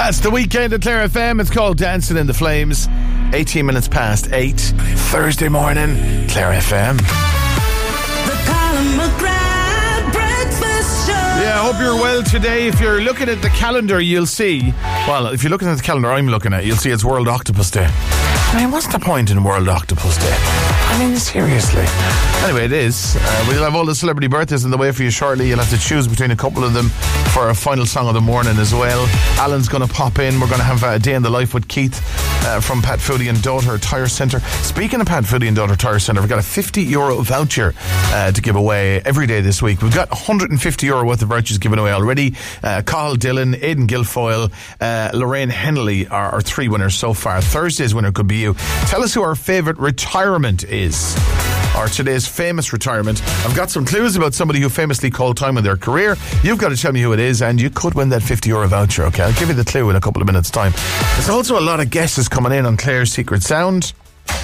That's The Weekend at Clare FM. It's called Dancing in the Flames. 18 minutes past 8. Thursday morning, Clare FM. The Colin McGrath Breakfast Show. Yeah, I hope you're well today. If you're looking at the calendar, you'll see... Well, if you're looking at the calendar I'm looking at, you'll see it's World Octopus Day. I mean, what's the point in World Octopus Day? I mean, seriously. Anyway, it is. We'll have all the celebrity birthdays on the way for you shortly. You'll have to choose between a couple of them for our final song of the morning as well. Alan's going to pop in. We're going to have a day in the life with Keith from Pat Foodie and Daughter Tire Centre. Speaking of Pat Foodie and Daughter Tire Centre, we've got a €50 voucher to give away every day this week. We've got €150 worth of vouchers given away already. Cathal Dillon, Aidan Guilfoyle, Lorraine Henley are our three winners so far. Thursday's winner could be you. Tell us who our favourite retirement is, or today's famous retirement. I've got some clues about somebody who famously called time in their career. You've got to tell me who it is, and you could win that €50 voucher, okay? I'll give you the clue in a couple of minutes' time. There's also a lot of guesses coming in on Claire's Secret Sound.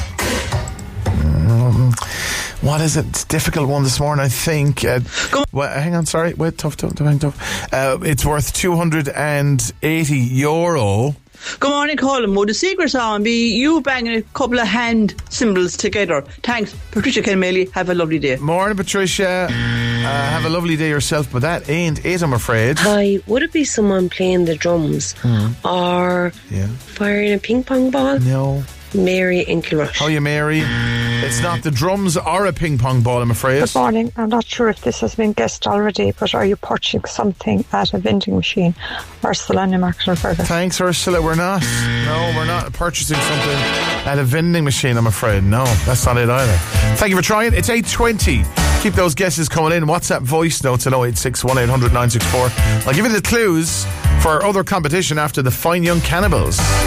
What is it? It's a difficult one this morning, I think. Well, hang on, sorry. Wait, tough. It's worth €280. Good morning, Colin. Would the secret song be you banging a couple of hand cymbals together? Thanks, Patricia Kenmalley. Have a lovely day. Morning, Patricia. Have a lovely day yourself, but that ain't it, I'm afraid. Hi, would it be someone playing the drums or firing a ping pong ball? No. Mary in Kilrush. How are you, Mary? It's not the drums or a ping pong ball, I'm afraid. Good morning. I'm not sure if this has been guessed already, but are you purchasing something at a vending machine? Ursula in Market and Fergus. Thanks, Ursula. We're not. No, we're not purchasing something at a vending machine, I'm afraid. No, that's not it either. Thank you for trying. It's 8:20. Keep those guesses coming in. WhatsApp voice notes at 086 1800 964. I'll give you the clues for our other competition after the Fine Young Cannibals.